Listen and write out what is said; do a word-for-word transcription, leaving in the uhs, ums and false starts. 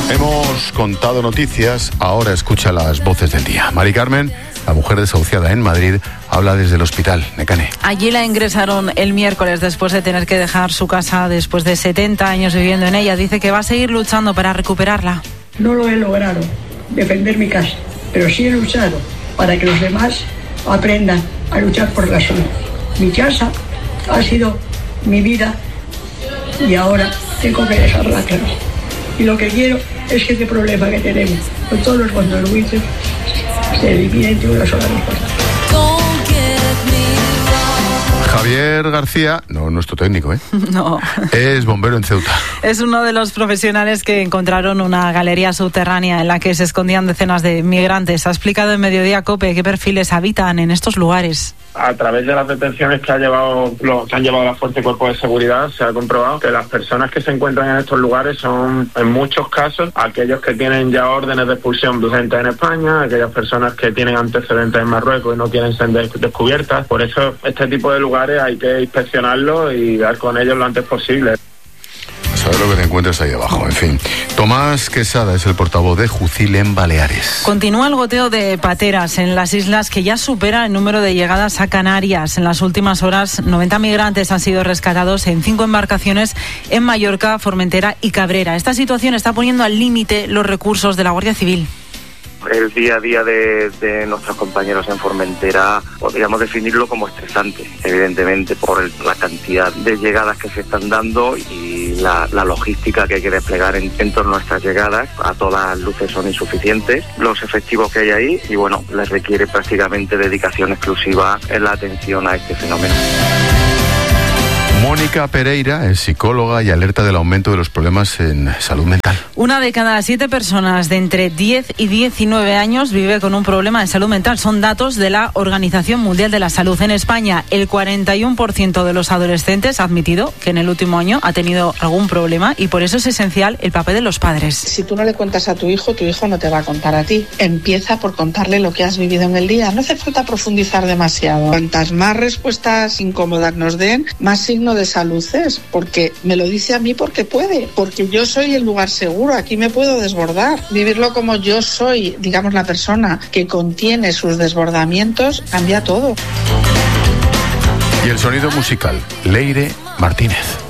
Hemos contado noticias, ahora escucha las voces del día. Mari Carmen, la mujer desahuciada en Madrid, habla desde el hospital Necane. Allí la ingresaron el miércoles después de tener que dejar su casa después de setenta años viviendo en ella. Dice que va a seguir luchando para recuperarla. No lo he logrado, defender mi casa, pero sí he luchado para que los demás aprendan a luchar por la suya. Mi casa ha sido mi vida y ahora tengo que dejarla clara. Y lo que quiero es que este problema que tenemos con todos los contribuyentes se elimine de una sola vez. Javier García, no nuestro técnico, ¿eh? No. Es bombero en Ceuta. Es uno de los profesionales que encontraron una galería subterránea en la que se escondían decenas de migrantes. Ha explicado en Mediodía COPE qué perfiles habitan en estos lugares. A través de las detenciones que ha llevado los que han llevado la fuerza y cuerpos de seguridad, se ha comprobado que las personas que se encuentran en estos lugares son, en muchos casos, aquellos que tienen ya órdenes de expulsión vigentes en España, aquellas personas que tienen antecedentes en Marruecos y no quieren ser descubiertas. Por eso, este tipo de lugares hay que inspeccionarlos y dar con ellos lo antes posible. Saber lo que te encuentras ahí abajo, en fin. Tomás Quesada es el portavoz de Jucil en Baleares. Continúa el goteo de pateras en las islas, que ya supera el número de llegadas a Canarias. En las últimas horas, noventa migrantes han sido rescatados en cinco embarcaciones en Mallorca, Formentera y Cabrera. Esta situación está poniendo al límite los recursos de la Guardia Civil. El día a día de, de nuestros compañeros en Formentera podríamos definirlo como estresante, evidentemente, por el, la cantidad de llegadas que se están dando y la, la logística que hay que desplegar en, en torno a estas llegadas. A todas luces son insuficientes los efectivos que hay ahí y, bueno, les requiere prácticamente dedicación exclusiva en la atención a este fenómeno. Mónica Pereira es psicóloga y alerta del aumento de los problemas en salud mental. Una de cada siete personas de entre diez y diecinueve años vive con un problema de salud mental. Son datos de la Organización Mundial de la Salud. En España, el cuarenta y uno por ciento de los adolescentes ha admitido que en el último año ha tenido algún problema y por eso es esencial el papel de los padres. Si tú no le cuentas a tu hijo, tu hijo no te va a contar a ti. Empieza por contarle lo que has vivido en el día. No hace falta profundizar demasiado. Cuantas más respuestas incómodas nos den, más signos de salud es, porque me lo dice a mí porque puede, porque yo soy el lugar seguro, aquí me puedo desbordar. Vivirlo como yo soy, digamos, la persona que contiene sus desbordamientos, cambia todo. Y el sonido musical, Leire Martínez.